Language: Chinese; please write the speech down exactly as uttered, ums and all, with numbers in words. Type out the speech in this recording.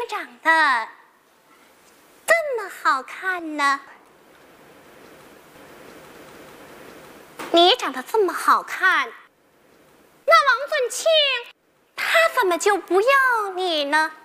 长得这么好看呢？你长得这么好看，那王俊庆他怎么就不要你呢？